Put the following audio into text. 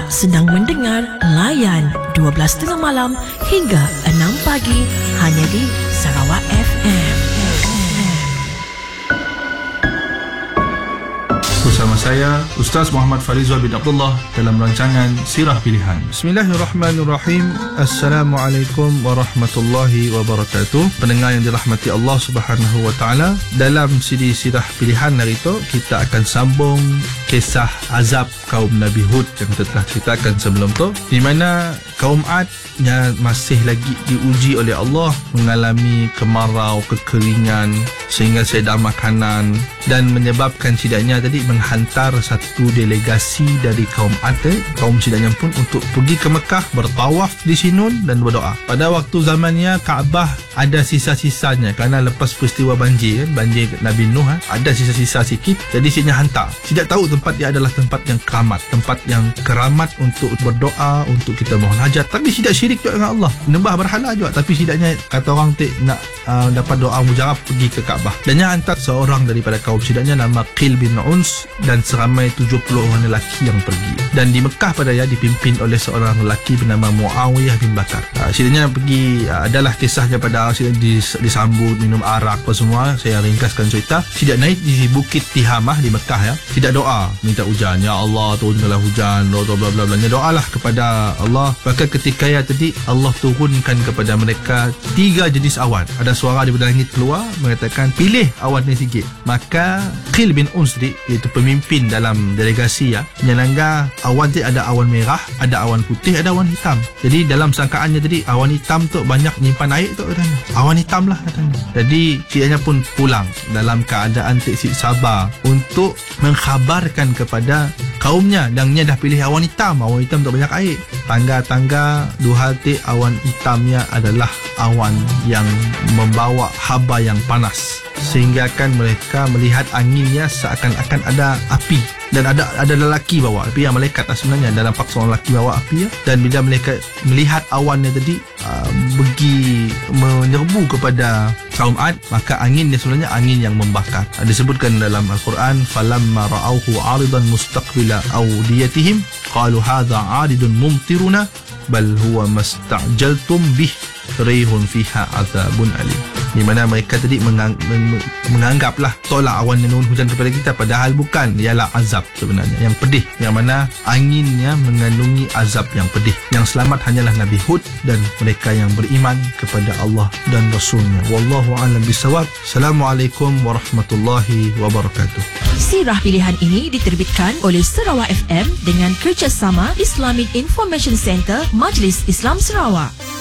sedang mendengar Layan 12.30 malam hingga 6 pagi hanya di Sarawak FM. Bersama saya Ustaz Muhammad Farizal bin Abdullah dalam rancangan Sirah Pilihan. Bismillahirrahmanirrahim. Assalamualaikum warahmatullahi wabarakatuh. Pendengar yang dirahmati Allah Subhanahu wa taala, dalam CD Sirah Pilihan hari itu kita akan sambung kisah azab kaum Nabi Hud yang kita telah ceritakan sebelum tu, di mana kaum Ad yang masih lagi diuji oleh Allah, mengalami kemarau, kekeringan sehingga tiada makanan, dan menyebabkan sidaknya tadi menghantar satu delegasi dari kaum Ad, kaum sidaknya pun untuk pergi ke Mekah, bertawaf di Sinun dan berdoa. Pada waktu zamannya Kaabah ada sisa-sisanya kerana lepas peristiwa banjir Nabi Nuh, ada sisa-sisa sikit, jadi sidaknya hantar. Sidak tahu tempat dia adalah tempat yang keramat untuk berdoa, untuk kita mohon hajat. Tapi sidak syirik juga dengan Allah, menyembah berhala juga. Tapi sidaknya kata orang nak dapat doa mujarab, pergi ke Kaabah. Dan dia hantar seorang daripada kaum sidaknya nama Qil bin Uns dan seramai 70 orang lelaki yang pergi. Dan di Mekah pada dipimpin oleh seorang lelaki bernama Muawiyah bin Bakar. Sidaknya pergi, adalah kisahnya pada sidaknya disambut, minum arak apa semua. Saya ringkaskan cerita. Sidak naik di Bukit Tihamah di Mekah, sidak doa minta hujan, ya Allah turunkanlah hujan, bla bla bla bla. Doalah kepada Allah. Maka ketika tadi Allah turunkan kepada mereka 3 jenis awan. Ada suara daripada langit keluar mengatakan, pilih awan ni sikit. Maka Qil bin Unsri, iaitu pemimpin dalam delegasi, menyangka awan tu ada awan merah, ada awan putih, ada awan hitam. Jadi dalam sangkaannya tadi awan hitam tu banyak nyimpan air tu katanya. Awan hitam lah katanya. Jadi sidaknya pun pulang dalam keadaan tak sabar untuk mengkhabarkan kepada kaumnya, dan dia dah pilih awan hitam tak banyak air. Tangga-tangga dua hati awan hitamnya adalah awan yang membawa haba yang panas, sehingga kan mereka melihat anginnya seakan-akan ada api, dan ada lelaki bawa api, yang malaikat sebenarnya dalam paksa orang lelaki bawa api. Dan bila mereka melihat awannya tadi pergi menyerbu kepada kaum Ad, maka angin dia sebenarnya angin yang membakar. Disebutkan dalam Al-Quran, falamma ra'awhu 'aridan mustaqbila awdiyatihim qalu hadha 'aridun mumtiruna bal huwa masta'jaltum bih rihun fiha azabun alim. Di mana mereka tadi menganggaplah tolak awan yang hujan kepada kita, padahal bukan, ialah azab sebenarnya yang pedih, yang mana anginnya mengandungi azab yang pedih. Yang selamat hanyalah Nabi Hud dan mereka yang beriman kepada Allah dan Rasulnya. Wallahu a'lam bishawab. Assalamualaikum warahmatullahi wabarakatuh. Sirah Pilihan ini diterbitkan oleh Sarawak FM dengan kerjasama Islamic Information Center Majlis Islam Sarawak.